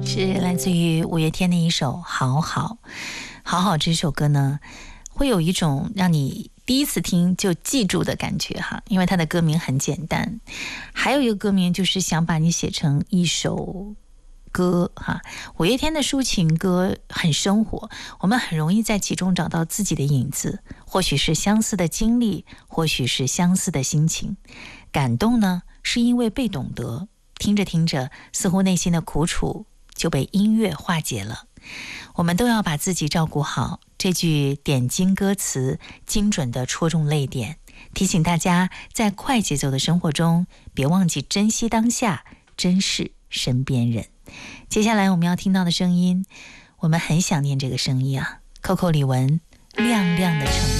是来自于五月天的一首《好好》。好好这首歌呢，会有一种让你第一次听就记住的感觉哈，因为它的歌名很简单。还有一个歌名就是想把你写成一首歌哈。五月天的抒情歌很生活，我们很容易在其中找到自己的影子，或许是相似的经历，或许是相似的心情。感动呢，是因为被懂得，听着听着，似乎内心的苦楚就被音乐化解了。我们都要把自己照顾好，这句点睛歌词精准地戳中泪点，提醒大家在快节奏的生活中，别忘记珍惜当下，珍视身边人。接下来我们要听到的声音，我们很想念这个声音啊，Coco 李玟，亮亮的城。